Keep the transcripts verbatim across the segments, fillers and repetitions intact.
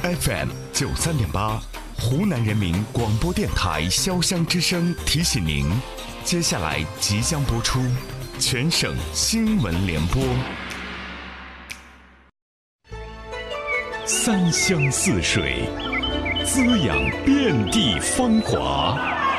F M 九三点八，湖南人民广播电台潇湘之声提醒您，接下来即将播出全省新闻联播。三湘四水，滋养遍地芳华。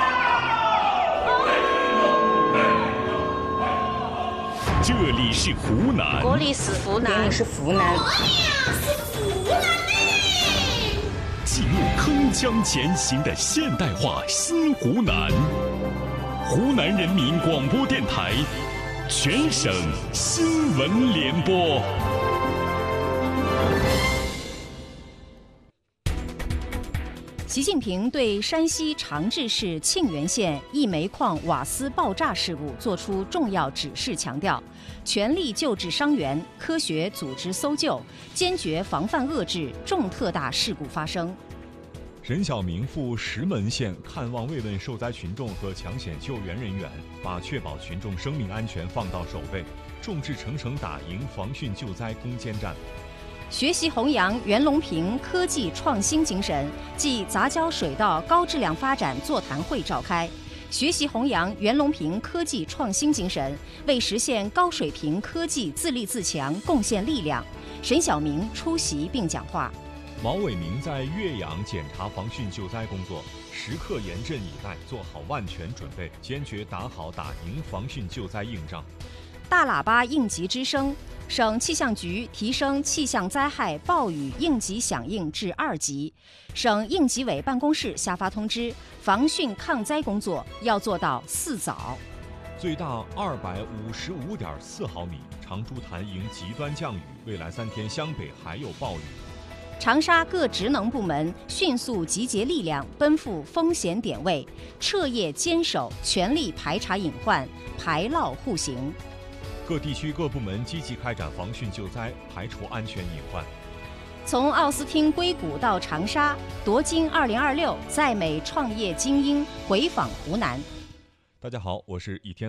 这里是湖南， 这里是湖南， 这里是湖南， 哎呀，是湖南嘞！ 记录铿锵前行的现代化新湖南，湖南人民广播电台全省新闻联播。 习近平对山西长治市沁源县一煤矿瓦斯爆炸事故作出重要指示，强调全力救治伤员，科学组织搜救，坚决防范遏制重特大事故发生。 任晓明赴石门县看望慰问受灾群众和抢险救援人员，把确保群众生命安全放到首位，众志成城打赢防汛救灾攻坚战。 学习弘扬袁隆平科技创新精神，暨杂交水稻高质量发展座谈会召开。学习弘扬袁隆平科技创新精神，为实现高水平科技自立自强贡献力量。沈晓明出席并讲话。 毛伟明在岳阳检查防汛救灾工作，时刻严阵以待，做好万全准备，坚决打好打赢防汛救灾硬仗。 大喇叭应急之声，省气象局提升气象灾害暴雨应急响应至二级。省应急委办公室下发通知，防汛抗灾工作要做到四早。 最大二百五十五点四毫米，长株潭迎极端降雨，未来三天湘北还有暴雨。 长沙各职能部门迅速集结力量，奔赴风险点位，彻夜坚守，全力排查隐患，排涝护行。 各地区各部门积极开展防汛救灾，排除安全隐患。 从奥斯汀硅谷到长沙，夺金二零二六在美创业精英回访湖南。 大家好，我是倚天。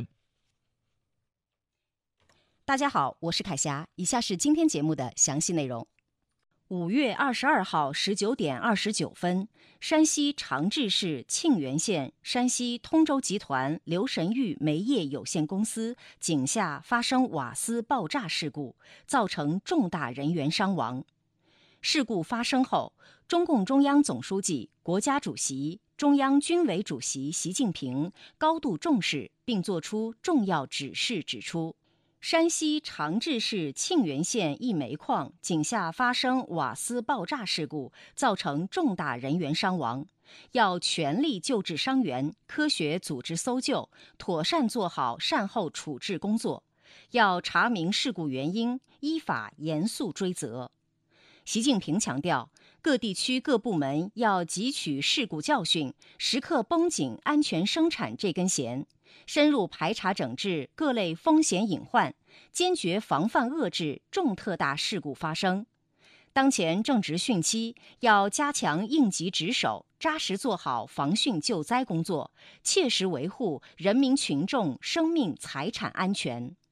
大家好，我是凯霞。以下是今天节目的详细内容。五月二十二号十九点二十九分，山西长治市沁源县山西通州集团刘神玉煤业有限公司井下发生瓦斯爆炸事故，造成重大人员伤亡。事故发生后，中共中央总书记、国家主席、中央军委主席习近平高度重视，并作出重要指示，指出山西长治市沁源县一煤矿井下发生瓦斯爆炸事故，造成重大人员伤亡，要全力救治伤员，科学组织搜救，妥善做好善后处置工作，要查明事故原因，依法严肃追责。习近平强调，各地区各部门要汲取事故教训，时刻绷紧安全生产这根弦，深入排查整治各类风险隐患，坚决防范遏制重特大事故发生。当前正值汛期，要加强应急值守，扎实做好防汛救灾工作，切实维护人民群众生命财产安全。